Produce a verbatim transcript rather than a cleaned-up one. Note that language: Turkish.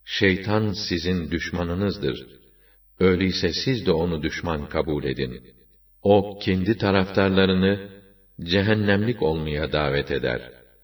Şeytan sizin düşmanınızdır. Öyleyse siz de onu düşman kabul edin. O kendi taraftarlarını cehennemlik olmaya davet eder.